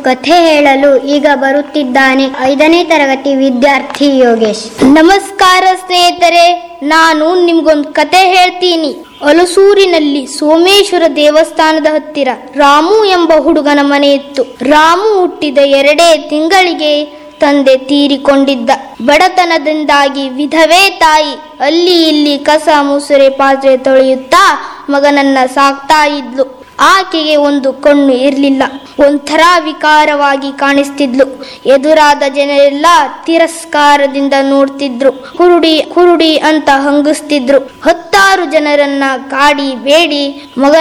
ಕಥೆ ಹೇಳಲು ಈಗ ಬರುತ್ತಿದ್ದಾನೆ 5ನೇ ತರಗತಿ ವಿದ್ಯಾರ್ಥಿ ಯೋಗೇಶ್. ನಮಸ್ಕಾರ ಸ್ನೇಹಿತರೆ, ನಾನು ನಿಮ್ಗೊಂದು ಕತೆ ಹೇಳ್ತೀನಿ. ಅಲಸೂರಿನಲ್ಲಿ ಸೋಮೇಶ್ವರ ದೇವಸ್ಥಾನದ ಹತ್ತಿರ ರಾಮು ಎಂಬ ಹುಡುಗನ ಮನೆ ಇತ್ತು. ರಾಮು ಹುಟ್ಟಿದ 2 ತಿಂಗಳಿಗೆ ತಂದೆ ತೀರಿಕೊಂಡಿದ್ದ. ಬಡತನದಿಂದಾಗಿ ವಿಧವೆ ತಾಯಿ ಅಲ್ಲಿ ಇಲ್ಲಿ ಕಸ ಮುಸುರೆ ಪಾತ್ರೆ ತೊಳೆಯುತ್ತಾ ಮಗನನ್ನ ಸಾಕ್ತಾ ಇದ್ಲು. ಆಕೆಗೆ ಒಂದು ಕಣ್ಣು ಇರಲಿಲ್ಲ. ಒಂಥರ ವಿಕಾರವಾಗಿ ಕಾಣಿಸ್ತಿದ್ಲು. ಎದುರಾದ ಜನರೆಲ್ಲ ತಿರಸ್ಕಾರದಿಂದ ನೋಡ್ತಿದ್ರು. ಕುರುಡಿ ಅಂತ ಹಂಗಿಸ್ತಿದ್ರು. 10 ಜನರನ್ನ ಕಾಡಿ ಬೇಡಿ ಮಗ